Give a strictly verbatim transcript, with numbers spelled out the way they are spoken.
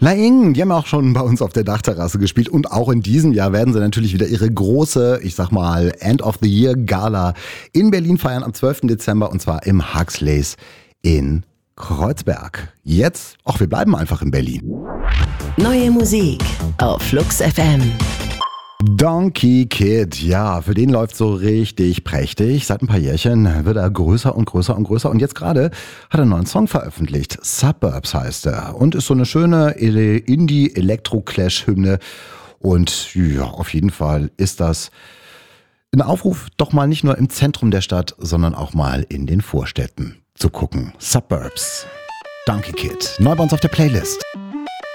Laing, die haben auch schon bei uns auf der Dachterrasse gespielt und auch in diesem Jahr werden sie natürlich wieder ihre große, ich sag mal, End of the Year Gala in Berlin feiern am zwölften Dezember und zwar im Huxleys in Kreuzberg. Jetzt, ach, wir bleiben einfach in Berlin. Neue Musik auf Flux F M. Donkey Kid, ja, für den läuft so richtig prächtig. Seit ein paar Jährchen wird er größer und größer und größer. Und jetzt gerade hat er einen neuen Song veröffentlicht. Suburbs heißt er. Und ist so eine schöne Indie-Elektro-Clash-Hymne. Und ja, auf jeden Fall ist das ein Aufruf, doch mal nicht nur im Zentrum der Stadt, sondern auch mal in den Vorstädten zu gucken. Suburbs, Donkey Kid, neu bei uns auf der Playlist.